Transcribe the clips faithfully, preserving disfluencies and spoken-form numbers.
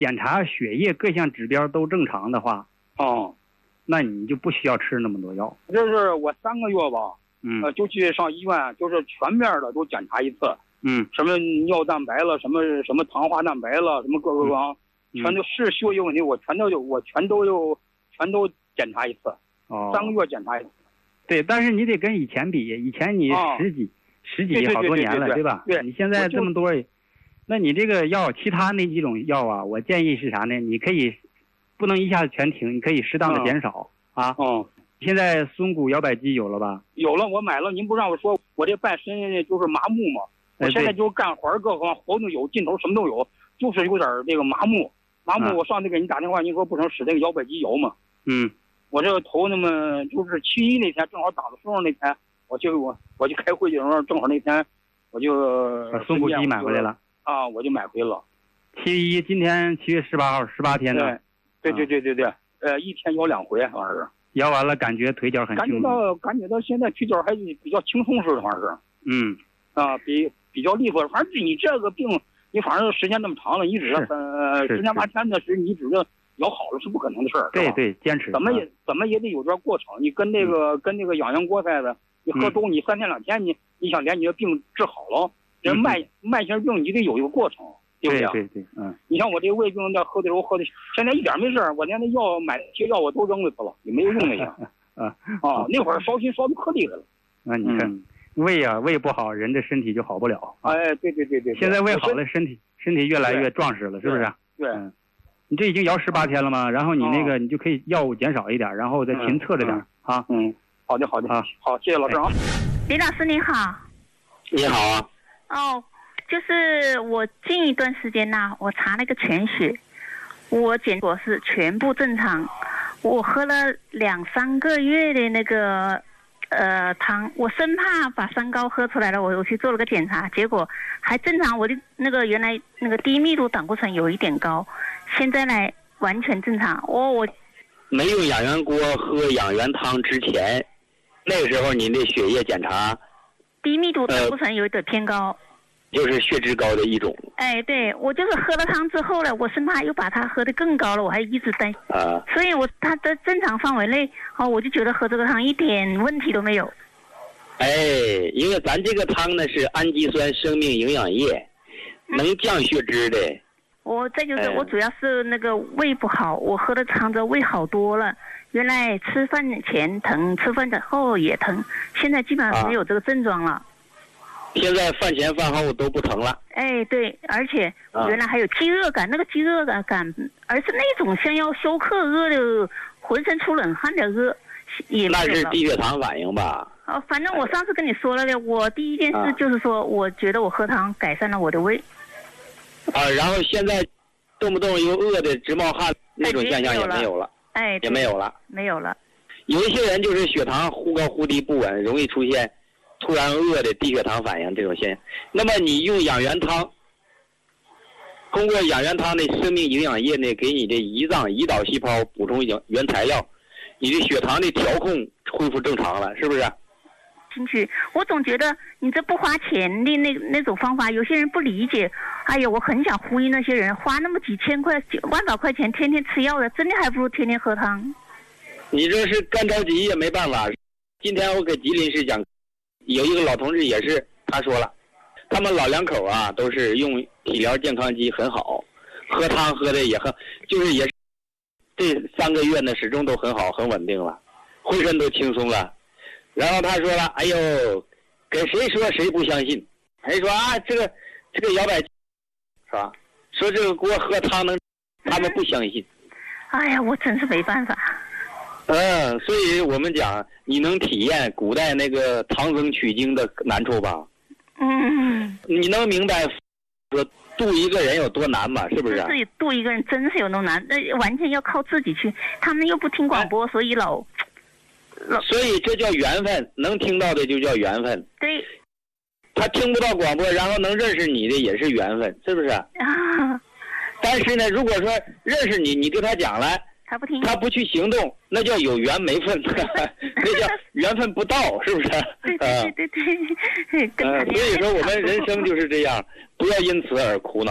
检查血液各项指标都正常的话， 哦， 那你就不需要吃那么多药。 就是我三个月吧， 嗯， 呃，就去上医院，就是全面的都检查一次。 嗯， 什么尿蛋白了，什么什么糖化蛋白了，什么各个各样， 嗯、 全都是血液问题，我全都有，我全都有，全都检查一次。 哦， 三个月检查一次。 对，但是你得跟以前比，以前你十几、哦、十几好多年了， 对, 对, 对, 对, 对吧？ 对， 你现在这么多，那你这个药，其他那几种药啊，我建议是啥呢？你可以不能一下子全停，你可以适当的减少、嗯、啊。 嗯。 现在松骨摇摆肌有了吧？ 有了，我买了。您不让我说，我这半身就是麻木嘛。我现在就干活各方活动有劲头，什么都有，就是有点这个麻木。麻木，我上次给你打电话，您说不成使这个摇摆肌油嘛？ 嗯。 我这个头那么就是七一那天正好打的时候那天，我就我我就开会的时候正好那天，我就把松骨肌买回来了。 啊，我就买回了。 七一今天七月十八号，十八天的。 对对对对对对，呃，一天摇两回，好像是。 摇完了，感觉腿脚很轻。 感觉到感觉到现在腿脚还是比较轻松似的，好像是。 嗯。 啊，比比较利索。反正你这个病，你反正时间那么长了，你指着呃十天八天的时，你指着摇好了是不可能的事儿。 对对，坚持。 怎么也怎么也得有段过程。你跟那个、嗯、跟那个养元锅似的，你喝粥，你三天两天，你你想连你的病治好了，人慢、嗯、慢性病你得有一个过程，对不对？ 对对对，嗯。 你像我这胃病，那喝的时候喝的，现在一点没事儿，我连那药买的些药我都扔了去了，也没有用那个。 啊啊，那会儿烧心烧的可厉害了。 那、啊、你看。嗯胃啊，胃不好，人的身体就好不了。 啊、哎，对对对对。 现在胃好了，身体身体越来越壮实了，是不是？ 对。 嗯。你这已经摇十八天了吗？然后你那个，你就可以药物减少一点，然后再勤测着点、 嗯、 啊。 嗯，好的好的啊，好，谢谢老师啊。 李老师你好。 你好啊。 哦，就是我近一段时间呐，我查了个全血，我检果是全部正常，我喝了两三个月的那个。呃，糖，我生怕把三高喝出来了，我我去做了个检查，结果还正常。我的那个原来那个低密度胆固醇有一点高，现在呢完全正常。我、哦、我没用养元锅喝养元汤之前，那个时候您的血液检查低密度胆固醇有一点偏高。 呃就是血脂高的一种。 哎，对，我就是喝了汤之后呢，我生怕又把它喝得更高了，我还一直担心。 啊。 所以我它的正常范围内，哦，我就觉得喝这个汤一点问题都没有。 哎，因为咱这个汤呢是氨基酸生命营养液，嗯、能降血脂的。 我再就是、哎、我主要是那个胃不好，我喝了汤之后胃好多了。原来吃饭前疼，吃饭后也疼，现在基本上没有这个症状了。啊， 现在饭前饭后都不疼了。 哎，对，而且原来还有饥饿感，啊、那个饥饿感感，而是那种像要休克饿的，浑身出冷汗的饿，也没有了。 那是低血糖反应吧？ 哦，反正我上次跟你说了的，我第一件事就是说，啊、我觉得我喝汤改善了我的胃。 啊，然后现在动不动又饿的直冒汗那种现象也没有了。 哎， 也没有了。 没有了。 有一些人就是血糖忽高忽低不稳，容易出现突然饿的低血糖反应这种现象。那么你用养元汤，通过养元汤的生命营养液呢，给你的胰脏胰岛细胞补充原材料，你的血糖的调控恢复正常了，是不是？ 进去，我总觉得你这不花钱的那那种方法，有些人不理解。哎呀，我很想呼吁那些人，花那么几千块、几万把块钱，天天吃药的，真的还不如天天喝汤。 你这是干着急也没办法。今天我给吉林市讲，有一个老同志也是，他说了，他们老两口啊都是用体疗健康机很好，喝汤喝的也很，就是也是这三个月呢始终都很好，很稳定了，浑身都轻松了。然后他说了，哎呦，给谁说谁不相信，谁说啊这个这个摇摆，是吧？说这个锅喝汤能，他们不相信。 哎呀，我真是没办法。 嗯，所以我们讲，你能体验古代那个唐僧取经的难处吧？ 嗯。 你能明白说渡一个人有多难吗？是不是？ 自己渡一个人真是有多难，那完全要靠自己去。他们又不听广播，所以老。 所以这叫缘分，能听到的就叫缘分。 对。 他听不到广播，然后能认识你的也是缘分，是不是？啊。但是呢，如果说认识你，你跟他讲了， 他不听， 他不去行动，那叫有缘没分，那叫缘分不到，是不是？ 对对对对对。 呃，所以说我们人生就是这样，不要因此而苦恼。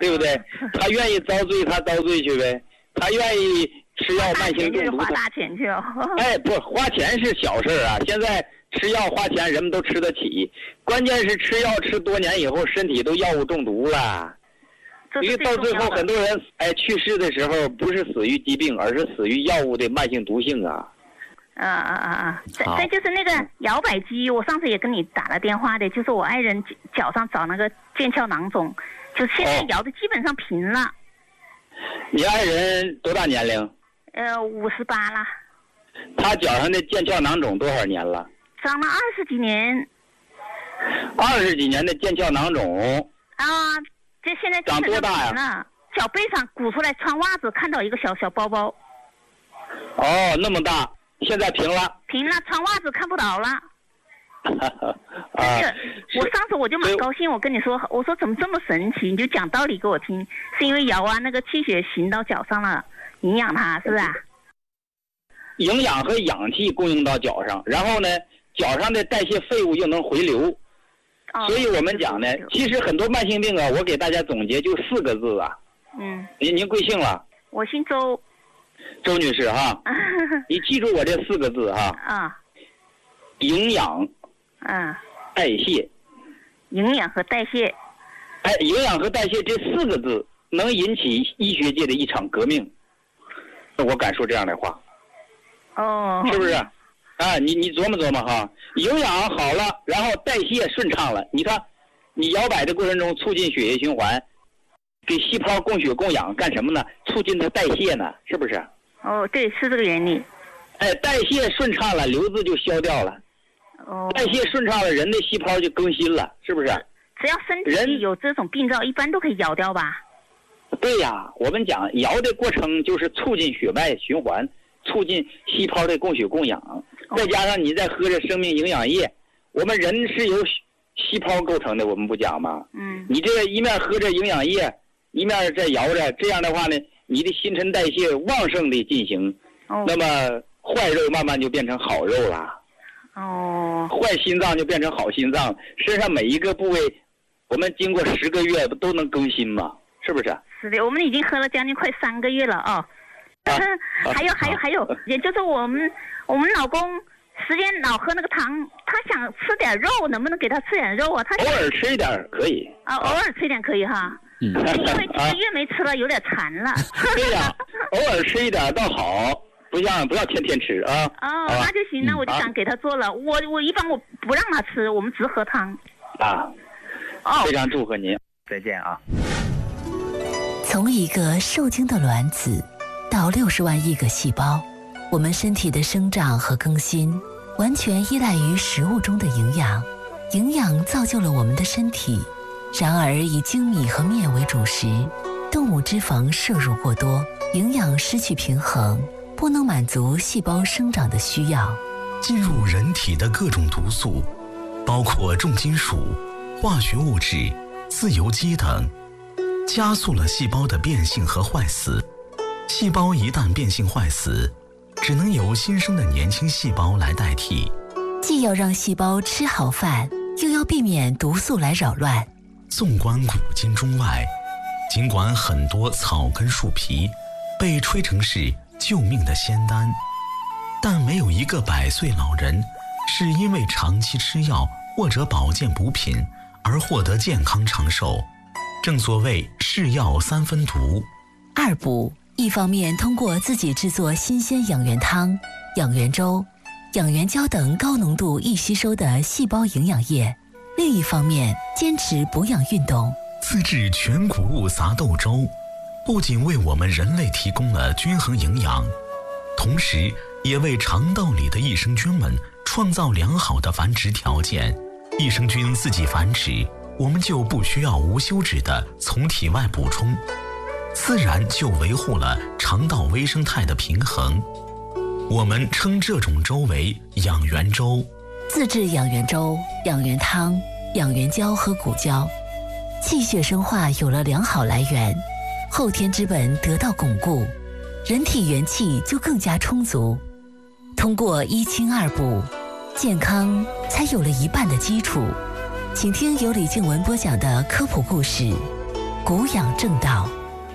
对不对？他愿意遭罪，他遭罪去呗。他愿意吃药慢性中毒， 花大钱去哦。 哎，不，花钱是小事啊。现在吃药花钱，人们都吃得起。关键是吃药吃多年以后，身体都药物中毒了。因为到最后，很多人哎去世的时候，不是死于疾病，而是死于药物的慢性毒性啊。 啊啊啊啊！再再就是那个摇摆机，我上次也跟你打了电话的，就是我爱人脚上长那个腱鞘囊肿，就现在摇的基本上平了。哦、 你爱人多大年龄？ 呃，五十八了。 他脚上的腱鞘囊肿多少年了？ 长了二十几年。 二十几年的腱鞘囊肿。 啊，这现在长多大呀？脚背上鼓出来，穿袜子看到一个小小包包。 哦，那么大。现在平了， 平了，穿袜子看不到了。 啊， 我上次我就蛮高兴，我跟你说，我说怎么这么神奇？你就讲道理给我听，是因为摇啊，那个气血行到脚上了，营养它，是不是啊？ 营养和氧气供应到脚上，然后呢，脚上的代谢废物又能回流。哦、所以我们讲呢，其实很多慢性病啊，我给大家总结就四个字啊。 嗯。 您您贵姓了？ 我姓周。 周女士哈，你记住我这四个字哈。 啊。 营养。 嗯。 代谢。 营养和代谢。 哎，营养和代谢这四个字能引起医学界的一场革命。我敢说这样的话。 哦。 是不是？啊，你你琢磨琢磨哈，营养好了，然后代谢顺畅了，你看，你摇摆的过程中促进血液循环。给细胞供血供氧干什么呢？促进它代谢呢，是不是？ 哦，对，是这个原理。 哎，代谢顺畅了，瘤子就消掉了。 哦。 代谢顺畅了，人的细胞就更新了，是不是？ 只要身体有这种病灶，一般都可以摇掉吧？ 对呀，我们讲摇的过程就是促进血脉循环，促进细胞的供血供氧，哦、再加上你再喝着生命营养液，我们人是由细胞构成的，我们不讲吗？ 嗯。 你这个一面喝着营养液。一面在摇着，这样的话呢，你的新陈代谢旺盛的进行， 哦、 那么坏肉慢慢就变成好肉了。 哦。 坏心脏就变成好心脏，身上每一个部位，我们经过十个月都能更新嘛，是不是？ 是的，我们已经喝了将近快三个月了哦。 啊、 还有还有还有，也就是我们我们老公时间老喝那个汤，他想吃点肉，能不能给他吃点肉啊？他偶尔吃一点可以。 啊，偶尔吃一点可以哈。嗯，因为几个月没吃了，有点馋了。 对呀，偶尔吃一点倒好，不像不要天天吃啊。 哦，那就行，那我就想给他做了。嗯、我我一般我不让他吃，我们只喝汤。 啊， 哦， 非常祝贺您，再见啊。 从一个受精的卵子到六十万亿个细胞，我们身体的生长和更新完全依赖于食物中的营养，营养造就了我们的身体。然而以精米和面为主食，动物脂肪摄入过多，营养失去平衡，不能满足细胞生长的需要。 进入人体的各种毒素，包括重金属、化学物质、自由基等，加速了细胞的变性和坏死。细胞一旦变性坏死，只能由新生的年轻细胞来代替。 既要让细胞吃好饭，又要避免毒素来扰乱。 纵观古今中外，尽管很多草根树皮被吹成是救命的仙丹，但没有一个百岁老人是因为长期吃药或者保健补品而获得健康长寿。正所谓是药三分毒。 二补，一方面通过自己制作新鲜养元汤、养元粥、养元胶等高浓度易吸收的细胞营养液，另一方面坚持补养运动。 自制全谷物杂豆粥，不仅为我们人类提供了均衡营养，同时也为肠道里的益生菌们创造良好的繁殖条件。益生菌自己繁殖，我们就不需要无休止的从体外补充，自然就维护了肠道微生态的平衡。我们称这种粥为养元粥。 自制养元粥、养元汤、养元胶和谷胶，气血生化有了良好来源，后天之本得到巩固，人体元气就更加充足。通过一清二补，健康才有了一半的基础。请听由李静文播讲的科普故事： 古养正道。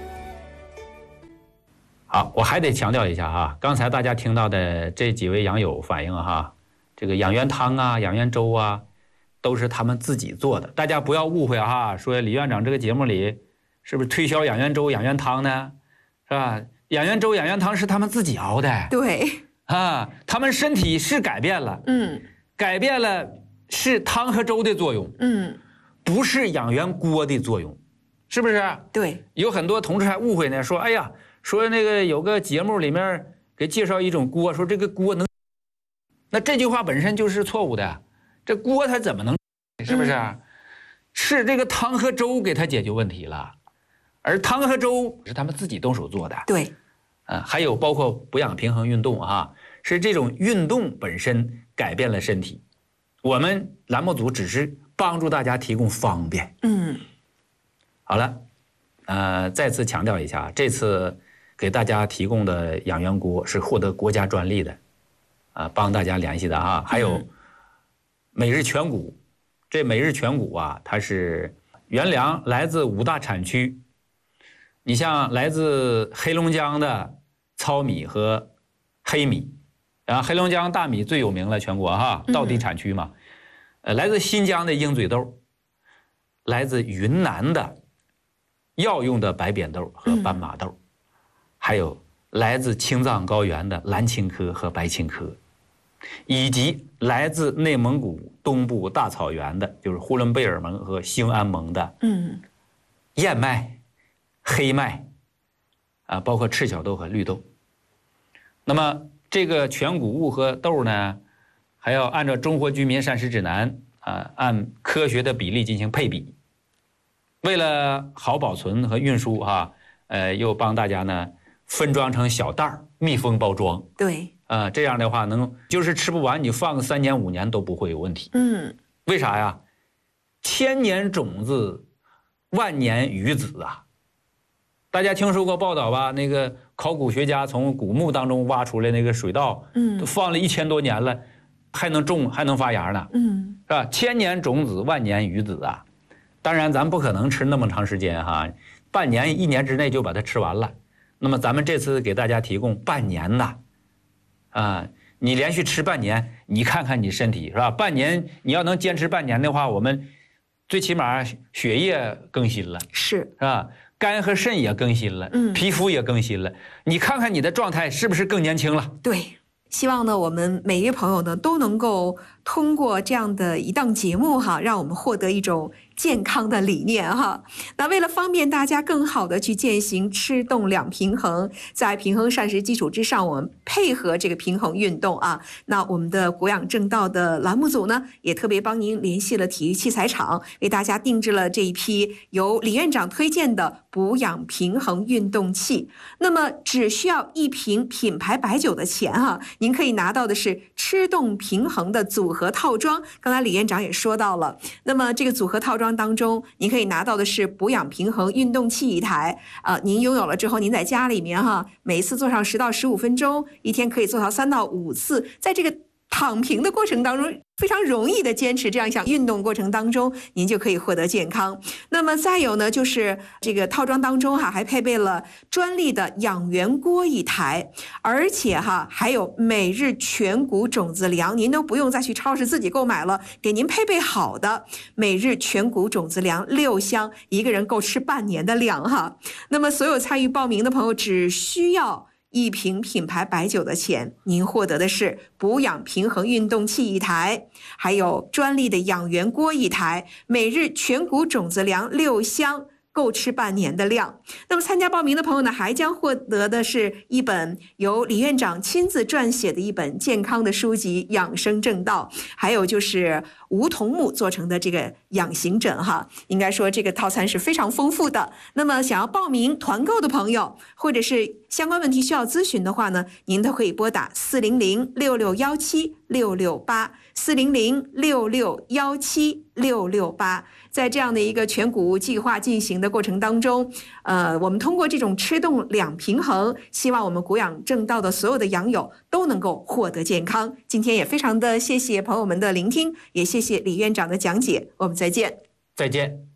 好，我还得强调一下哈，刚才大家听到的这几位养友反映哈，这个养元汤啊、养元粥啊，都是他们自己做的，大家不要误会哈，说李院长这个节目里是不是推销养元粥、养元汤呢？是吧？养元粥、养元汤是他们自己熬的， 对啊，他们身体是改变了， 嗯， 改变了是汤和粥的作用， 嗯， 不是养元锅的作用，是不是？ 对， 有很多同志还误会呢，说哎呀。说那个有个节目里面给介绍一种锅，说这个锅能，那这句话本身就是错误的，这锅它怎么能，是不是？嗯、是这个汤和粥给它解决问题了，而汤和粥是他们自己动手做的。 对， 啊，还有包括补养平衡运动啊，是这种运动本身改变了身体，我们栏目组只是帮助大家提供方便。 嗯， 好了，呃，再次强调一下，这次。给大家提供的养元锅是获得国家专利的，啊，帮大家联系的哈。还有每日全谷，这每日全谷啊，它是原粮来自五大产区，你像来自黑龙江的糙米和黑米，然后黑龙江大米最有名了，全国哈，道地产区嘛。呃，来自新疆的鹰嘴豆，来自云南的药用的白扁豆和斑马豆。还有来自青藏高原的蓝青稞和白青稞，以及来自内蒙古东部大草原的，就是呼伦贝尔盟和兴安盟的， 嗯， 燕麦、黑麦，啊，包括赤小豆和绿豆。那么这个全谷物和豆呢，还要按照《中国居民膳食指南》啊，按科学的比例进行配比。为了好保存和运输哈，呃，又帮大家呢。分装成小袋儿，密封包装。 对， 啊、呃，这样的话能就是吃不完，你放个三年五年都不会有问题。 嗯， 为啥呀？千年种子，万年鱼子啊！大家听说过报道吧？那个考古学家从古墓当中挖出来那个水稻， 嗯， 都放了一千多年了，还能种，还能发芽呢。 嗯， 是吧？千年种子，万年鱼子啊！当然，咱不可能吃那么长时间哈，半年、一年之内就把它吃完了。那么咱们这次给大家提供半年呐，啊，你连续吃半年，你看看你身体是吧？半年你要能坚持半年的话，我们最起码血液更新了， 是是吧？肝和肾也更新了， 嗯， 皮肤也更新了，你看看你的状态是不是更年轻了？ 对。希望呢，我们每一位朋友呢都能够通过这样的一档节目哈，让我们获得一种健康的理念哈。那为了方便大家更好的去践行吃动两平衡，在平衡膳食基础之上，我们配合这个平衡运动啊。那我们的国养正道的栏目组呢，也特别帮您联系了体育器材厂，为大家定制了这一批由李院长推荐的补养平衡运动器。那么只需要一瓶品牌白酒的钱哈。您可以拿到的是吃动平衡的组合套装，刚才李院长也说到了。那么这个组合套装当中，您可以拿到的是补养平衡运动器一台，呃，您拥有了之后，您在家里面哈，每一次做上十到十五分钟，一天可以做到三到五次，在这个躺平的过程当中，非常容易的坚持这样一项运动过程当中，您就可以获得健康。那么再有呢，就是这个套装当中哈，还配备了专利的养元锅一台，而且哈还有每日全谷种子粮，您都不用再去超市自己购买了，给您配备好的每日全谷种子粮六箱，一个人够吃半年的量哈。那么所有参与报名的朋友只需要一瓶品牌白酒的钱，您获得的是补养平衡运动器一台，还有专利的养元锅一台，每日全谷种子粮六箱，够吃半年的量。那么参加报名的朋友呢，还将获得的是一本由李院长亲自撰写的一本健康的书籍《养生正道》，还有就是梧桐木做成的这个养形枕哈，应该说这个套餐是非常丰富的。那么想要报名团购的朋友，或者是相关问题需要咨询的话呢，您都可以拨打四零零六六幺七六六八四零零六六幺七六六八。在这样的一个全谷计划进行的过程当中，呃，我们通过这种吃动两平衡，希望我们国养正道的所有的养友都能够获得健康。今天也非常的谢谢朋友们的聆听，也谢谢李院长的讲解，我们再见。 再见。